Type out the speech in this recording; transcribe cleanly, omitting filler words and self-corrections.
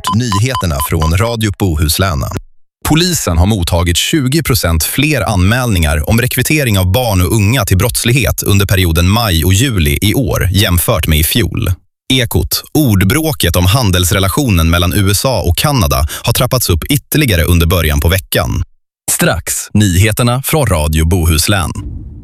nyheterna från Radio Bohuslän. Polisen har mottagit 20% fler anmälningar om rekrytering av barn och unga till brottslighet under perioden maj och juli i år jämfört med i fjol. Ekot, ordbråket om handelsrelationen mellan USA och Kanada har trappats upp ytterligare under början på veckan. Strax, nyheterna från Radio Bohuslän.